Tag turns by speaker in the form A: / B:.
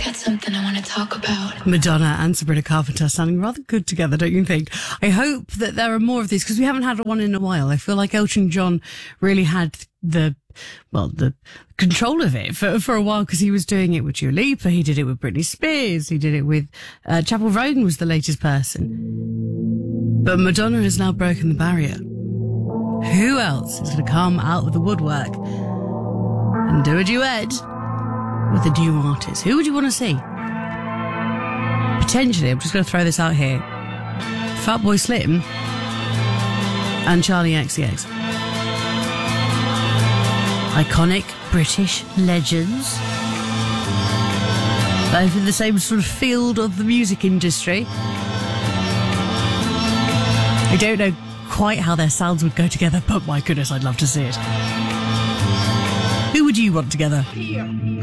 A: got something I want to talk about.
B: Madonna and Sabrina Carpenter sounding rather good together, don't you think? I hope that there are more of these, because we haven't had one in a while. I feel like Elton John really had the control of it for a while, because he was doing it with Dua Lipa, he did it with Britney Spears, he did it with Chapel Roan was the latest person. But Madonna has now broken the barrier. Who else is going to come out of the woodwork and do a duet with a new artist? Who would you want to see? Potentially, I'm just going to throw this out here, Fatboy Slim and Charlie XCX. Iconic British legends, both in the same sort of field of the music industry. I don't know quite how their sounds would go together, but my goodness, I'd love to see it. Who would you want together?